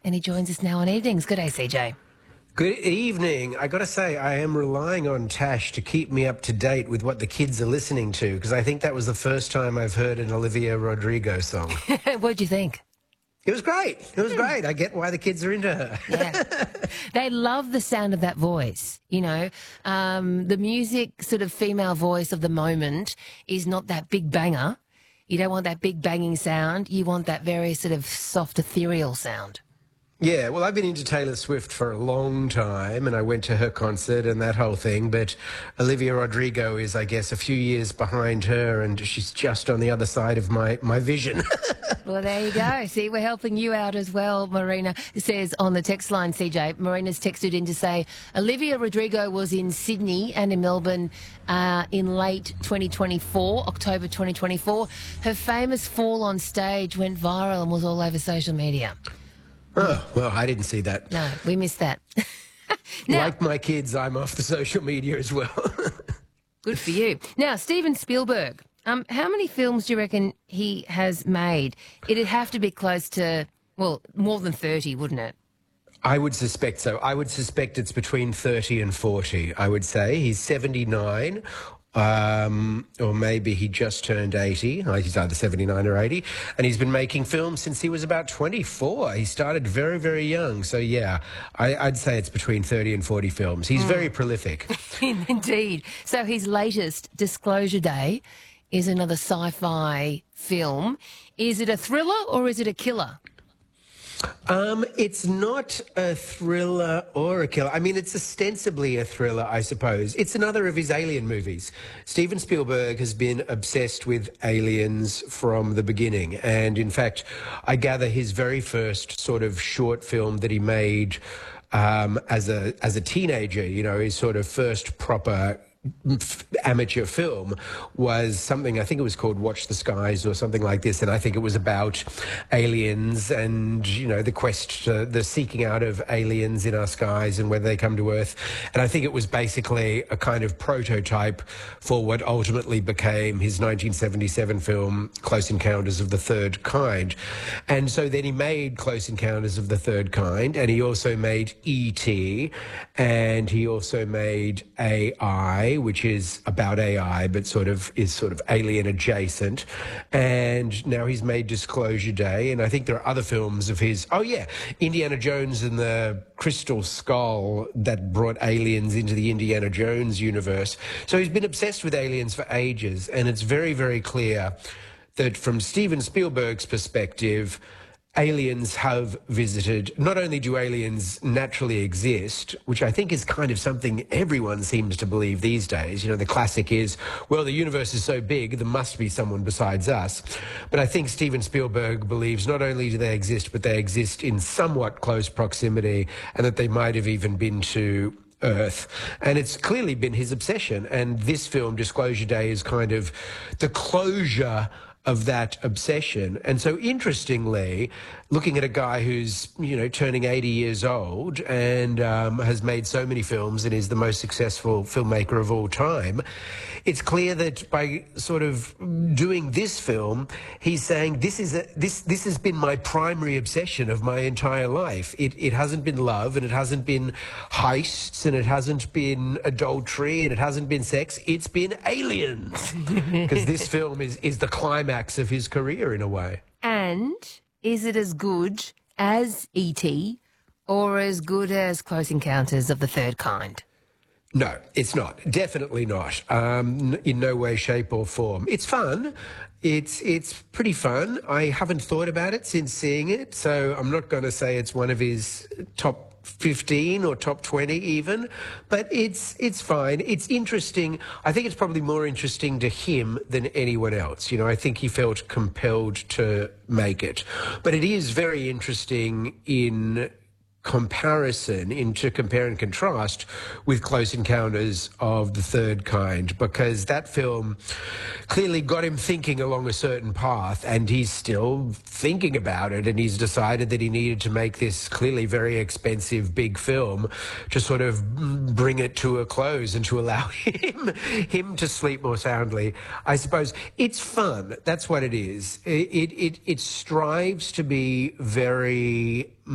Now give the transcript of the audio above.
and he joins us now on Evenings. Good day, CJ. Good evening. I got to say, I am relying on Tash to keep me up to date with what the kids are listening to, because I think that was the first time I've heard an Olivia Rodrigo song. What'd you think? It was great. It was great. I get why the kids are into her. Yeah. They love the sound of that voice, you know. The music, sort of female voice of the moment is not that big banger. You don't want that big banging sound. You want that very sort of soft, ethereal sound. Yeah, well, I've been into Taylor Swift for a long time, and I went to her concert and that whole thing, but Olivia Rodrigo is, I guess, a few years behind her, and she's just on the other side of my vision. Well, there you go. See, we're helping you out as well, Marina. It says on the text line, CJ, Marina's texted in to say, Olivia Rodrigo was in Sydney and in Melbourne in late 2024, October 2024. Her famous fall on stage went viral and was all over social media. Oh, well, I didn't see that. No, we missed that. Now, like my kids, I'm off the social media as well. good for you. Now, Steven Spielberg, how many films do you reckon he has made? It'd have to be close to, well, more than 30, wouldn't it? I would suspect so. I would suspect it's between 30 and 40, I would say. He's 79, or maybe he just turned 80. He's either 79 or 80. And he's been making films since he was about 24. He started very, very young. So, yeah, I'd say it's between 30 and 40 films. He's very prolific. Indeed. So his latest, Disclosure Day, is another sci-fi film. Is it a thriller or is it a killer? It's not a thriller or a killer. I mean, it's ostensibly a thriller, I suppose. It's another of his Alien movies. Steven Spielberg has been obsessed with aliens from the beginning. And in fact, I gather his very first sort of short film that he made as a teenager, you know, his sort of first proper amateur film was something, I think it was called Watch the Skies or something like this, and I think it was about aliens and, you know, the quest, the seeking out of aliens in our skies and whether they come to Earth. And I think it was basically a kind of prototype for what ultimately became his 1977 film Close Encounters of the Third Kind. And so then he made Close Encounters of the Third Kind, and he also made E.T., and he also made AI, which is about AI, but is sort of alien adjacent. And now he's made Disclosure Day, and I think there are other films of his. Oh yeah, Indiana Jones and the Crystal Skull, that brought aliens into the Indiana Jones universe. So he's been obsessed with aliens for ages, and it's very, very clear that from Steven Spielberg's perspective, aliens have visited. Not only do aliens naturally exist, which I think is kind of something everyone seems to believe these days. You know, the classic is, well, the universe is so big, there must be someone besides us. But I think Steven Spielberg believes not only do they exist, but they exist in somewhat close proximity, and that they might have even been to Earth. And it's clearly been his obsession. And this film, Disclosure Day, is kind of the closure of that obsession. And so interestingly, looking at a guy who's, you know, turning 80 years old and has made so many films and is the most successful filmmaker of all time, it's clear that by sort of doing this film, he's saying this has been my primary obsession of my entire life. It hasn't been love, and it hasn't been heists, and it hasn't been adultery, and it hasn't been sex. It's been aliens. Because this film is the climax of his career in a way. And is it as good as E.T. or as good as Close Encounters of the Third Kind? No, it's not. Definitely not. In no way, shape or form. It's fun. It's pretty fun. I haven't thought about it since seeing it, so I'm not going to say it's one of his top 15 or top 20 even, but it's fine. It's interesting. I think it's probably more interesting to him than anyone else. You know, I think he felt compelled to make it. But it is very interesting in comparison, into compare and contrast with Close Encounters of the Third Kind, because that film clearly got him thinking along a certain path, and he's still thinking about it, and he's decided that he needed to make this clearly very expensive big film to sort of bring it to a close and to allow him to sleep more soundly. I suppose it's fun. That's what it is. It strives to be very